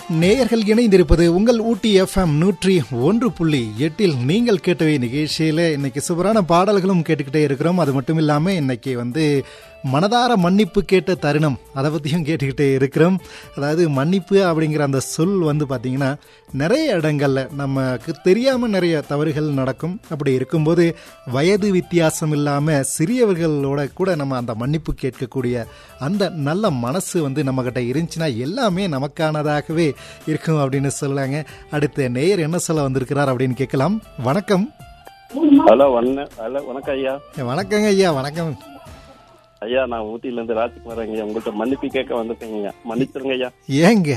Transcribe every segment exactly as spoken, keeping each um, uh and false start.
நேயர்கள் இணைந்திருப்பது உங்கள் ஊட்டி எஃப்எம் நூற்றி ஒன்று புள்ளி எட்டில் நீங்கள் கேட்டவை நிகழ்ச்சியில் இன்னைக்கு சூப்பரான பாடல்களும் கேட்டுக்கிட்டே இருக்கிறோம். அது மட்டும் இல்லாமல் இன்னைக்கு வந்து மனதார மன்னிப்பு கேட்ட தருணம் அதை பற்றியும் கேட்டுக்கிட்டே இருக்கிறோம். அதாவது மன்னிப்பு அப்படிங்கிற அந்த சொல் வந்து பார்த்திங்கன்னா நிறைய இடங்களில் நமக்கு தெரியாமல் நிறைய தவறுகள் நடக்கும். அப்படி இருக்கும்போது வயது வித்தியாசம் இல்லாமல் சிறியவர்களோட கூட நம்ம அந்த மன்னிப்பு கேட்கக்கூடிய அந்த நல்ல மனசு வந்து நம்மக்கிட்ட இருந்துச்சுன்னா எல்லாமே நமக்கானதாகவே இருக்கும் அப்படின்னு சொல்லுவாங்க. அடுத்த நேயர் என்ன சொல்ல வந்திருக்கிறார் அப்படின்னு கேட்கலாம். வணக்கம். ஹலோ ஹலோ வணக்கம் ஐயா. வணக்கங்க ஐயா. வணக்கம் ஐயா. நான் ஊட்டில இருந்து ராஜ்குமார் ஐயா. உங்கள்கிட்ட மன்னிப்பு கேட்க வந்துட்டேங்க, மன்னிச்சிருங்க ஐயா. ஏங்க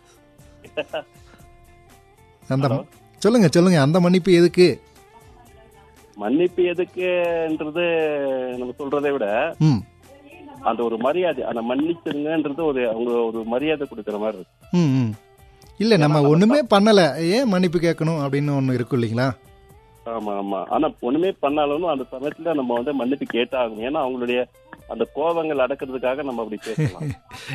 அந்த சொல்லுங்க சொல்லுங்க அந்த மன்னிப்பு எதுக்கு? மன்னிப்பு எதுக்குன்றது நம்ம சொல்றதை விட அந்த ஒரு மரியாதை, அந்த மன்னிச்சிருங்கன்றது ஒரு அவங்க ஒரு மரியாதை கொடுக்கற மாதிரி இருக்கு. இல்ல நம்ம ஒண்ணுமே பண்ணல, ஏன் மன்னிப்பு கேட்கணும் அப்படின்னு ஒண்ணு இருக்கும் இல்லைங்களா? ஆமா ஆமா. ஆனா ஒண்ணுமே பண்ணாலும் அந்த சமயத்துல நம்ம வந்து மன்னிப்பு கேட்டாகணும். ஏன்னா அவங்களுடைய அந்த கோபங்கள் அடக்கிறதுக்காக நம்ம அப்படி பேசலாம்.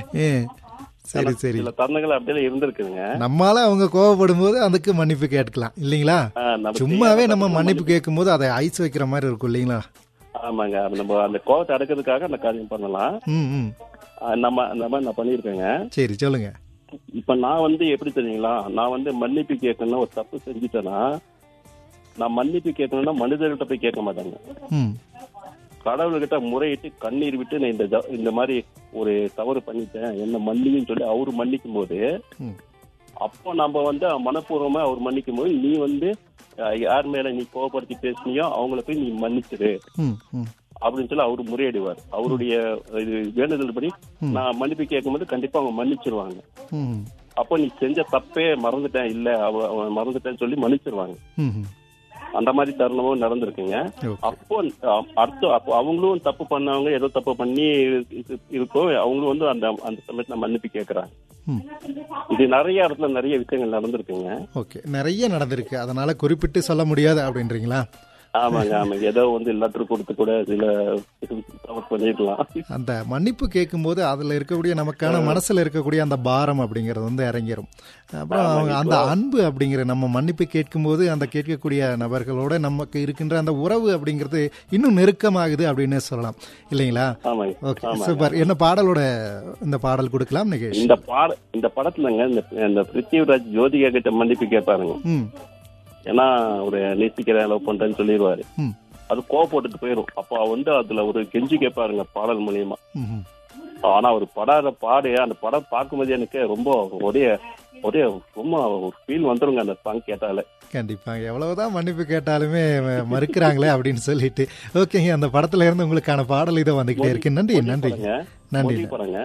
சரி சரி. சில தருணங்கள் அப்படியே இருந்திருக்குங்க. நம்மளால அவங்க கோவப்படும் போது அதுக்கு மன்னிப்பு கேட்கலாம் இல்லைங்களா? சும்மாவே நம்ம மன்னிப்பு கேட்கும் போது அதை ஐஸ் வைக்கிற மாதிரி இருக்கும் இல்லைங்களா? ஆமாங்க. நம்ம அந்த கோபத்தை அடக்கிறதுக்காக அந்த காரியம் பண்ணலாம். நம்ம நம்ம நான் பண்ணிருக்கேங்க. சரி சொல்லுங்க. இப்ப நான் வந்து எப்படி தெரியுங்களா, நான் வந்து மன்னிப்பு கேட்கணும்னா ஒரு தப்பு செஞ்சுட்டேன்னா நான் மன்னிப்பு கேட்கணும்னா மனிதர்கிட்ட போய் கேட்க மாட்டாங்க. கடவுள்கிட்ட முறையிட்டு கண்ணீர் விட்டு நான் இந்த இந்த மாதிரி ஒரு தவறு பண்ணிட்டேன் என்ன மன்னின்னு சொல்லி அவரு மன்னிக்கும் போது அப்போ நம்ம வந்து மனப்பூர்வமா அவர் மன்னிக்கும் போது நீ வந்து யார் மேல நீ கோவப்படுத்தி பேசினியோ அவங்கள போய் நீ மன்னிச்சிரு அப்படின்னு சொல்லி அவரு முறையிடுவார். அவருடைய இது வேண்டுதல் படி நான் மன்னிப்பு கேட்கும் போது கண்டிப்பா அவங்க மன்னிச்சிருவாங்க. அப்போ நீ செஞ்ச தப்பே மறந்துட்டேன் இல்ல அவ மறந்துட்டேன்னு சொல்லி மன்னிச்சிருவாங்க. அந்த மாதிரி தருணமும் நடந்திருக்குங்க. அப்போ அடுத்து அப்போ அவங்களும் தப்பு பண்ணவங்க ஏதோ தப்பு பண்ணி இருக்கும், அவங்களும் வந்து அந்த அந்த சமயத்துல மன்னிப்பு கேட்கறாங்க. இது நிறைய இடத்துல நிறைய விஷயங்கள் நடந்திருக்குங்க. ஓகே, நிறைய நடந்திருக்கு, அதனால குறிப்பிட்டு சொல்ல முடியாது அப்படின்றீங்களா? ஆமாங்க ஆமாங்க. ஏதோ வந்து எல்லாத்துக்கும் கொடுத்து கூட சில பண்ணிருக்கலாம். அந்த மன்னிப்பு கேட்கும் போது அதுல இருக்கக்கூடிய நமக்கான மனசுல இருக்கக்கூடிய அந்த பாரம் அப்படிங்கறது வந்து இறங்கிரும். அப்புறம் அவங்க அந்த அன்பு அப்படிங்கிற நம்ம மன்னிப்பு கேட்கும் போது அந்த கேட்கக்கூடிய நபர்களோட நமக்கு இருக்கின்ற அந்த உறவு அப்படிங்கிறது இன்னும் நெருக்கமாகுது அப்படின்னு சொல்லலாம் இல்லைங்களா? Okay super. என்ன பாடலோட இந்த பாடல் கொடுக்கலாம் நிகழ்ச்சி? இந்த பாட இந்த படத்துலங்க இந்த பிருத்திவிராஜ் ஜோதிகா கிட்ட மன்னிப்பு கேட்பாருங்க. ஏன்னா ஒரு நேசிக்கிறேன் லவ் பண்றேன்னு சொல்லிடுவாரு. அது கோவப்பட்டுட்டு போயிடும். அப்ப வந்து அதுல ஒரு கெஞ்சி கேட்பாருங்க பாடல் மூலியமா. ஆனா ஒரு படாத பாடு அந்த படம் பார்க்கும்போது எனக்கு ரொம்ப ஒரே ஒரே ரொம்ப ஒரு ஃபீல் வந்துருங்க அந்த சாங் கேட்டாலே. கண்டிப்பா எவ்வளவுதான் மன்னிப்பு கேட்டாலுமே மறுக்கிறாங்களே அப்படின்னு சொல்லிட்டு. ஓகேங்க, அந்த படத்துல இருந்து உங்களுக்கான பாடல் இதோ வந்துகிட்டே இருக்கு. நன்றி நன்றி நன்றி.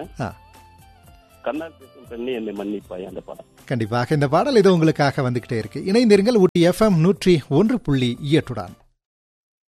கண்ணா பேசும் கண்ணி என்னை மன்னிப்பாய் அந்த படம். கண்டிப்பாக இந்த பாடல் இதோ உங்களுக்காக வந்துகிட்டே இருக்கு. இணைந்திருங்கள் ஊட்டி எஃப்எம் நூற்றி ஒன்று புள்ளி எட்டுடன்.